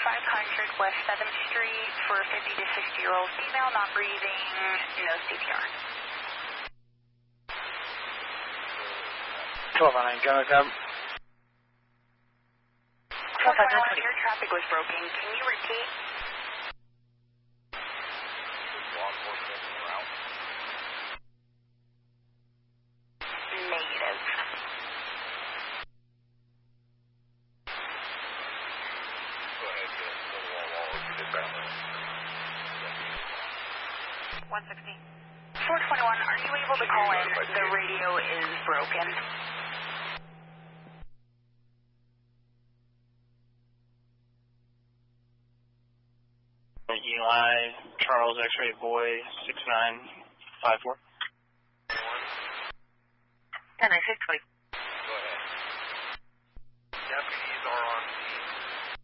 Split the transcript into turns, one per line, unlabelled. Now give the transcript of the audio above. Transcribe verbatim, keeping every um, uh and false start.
five hundred West seventh Street for a fifty to sixty year old female, not breathing, no C P R.
twelve oh nine, General Cab.
twelve oh one, your traffic was broken. Can you repeat?
Law enforcement en route.
Negative.
Go ahead, get a little wall wall if you did that.
one sixty. four twenty-one, are you able to call in? The radio is broken.
Eli, Charles, X-ray boy, six nine five four.
ten nine six twenty.